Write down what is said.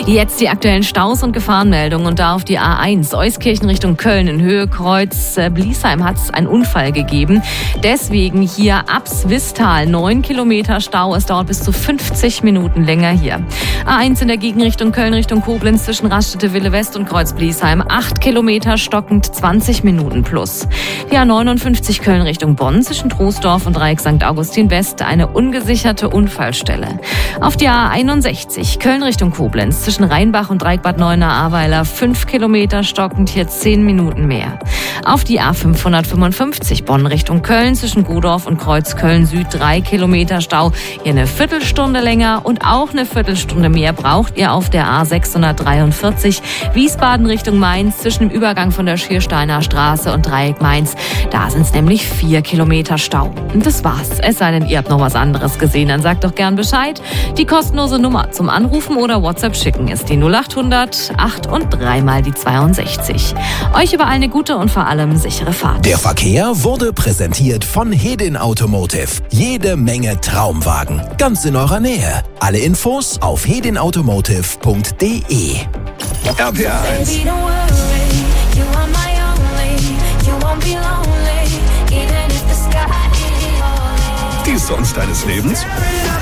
Jetzt die aktuellen Staus und Gefahrenmeldungen und da auf die A1 Euskirchen Richtung Köln in Höhe Kreuz Bliesheim hat es einen Unfall gegeben. Deswegen hier ab Swistal 9 Kilometer Stau. Es dauert bis zu 50 Minuten länger hier. A1 in der Gegenrichtung Köln Richtung Koblenz zwischen Raststätte Wille West und Kreuz Bliesheim 8 Kilometer stockend 20 Minuten plus. Die A59 Köln Richtung Bonn zwischen Troisdorf und Dreieck St. Augustin West eine ungesicherte Unfallstelle. Auf die A61 Köln Richtung Koblenz zwischen Rheinbach und Dreieck Bad Neuenahr-Ahrweiler 5 Kilometer stockend, hier 10 Minuten mehr. Auf die A555 Bonn Richtung Köln zwischen Godorf und Kreuz Köln Süd 3 Kilometer Stau, hier eine Viertelstunde länger und auch eine Viertelstunde mehr braucht ihr auf der A643 Wiesbaden Richtung Mainz zwischen dem Übergang von der Schiersteiner Straße und Dreieck Mainz. Da sind es nämlich 4 Kilometer Stau. Und das war's. Es sei denn, ihr habt noch was anderes gesehen, dann sagt doch gern Bescheid. Die kostenlose Nummer zum Anrufen oder WhatsApp schicken ist die 0800 8 und 3 mal die 62. Euch überall eine gute und vor allem sichere Fahrt. Der Verkehr wurde präsentiert von Hedin Automotive. Jede Menge Traumwagen. Ganz in eurer Nähe. Alle Infos auf hedinautomotive.de. RPA 1. Die Songs deines Lebens?